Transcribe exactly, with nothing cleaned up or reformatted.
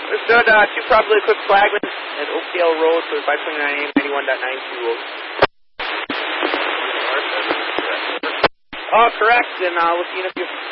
Understood. Uh, two properly equipped flagmen at Oakdale Road for five twenty-nine A M ninety-one point nine two. Oh, correct. And uh, we'll see you in a few.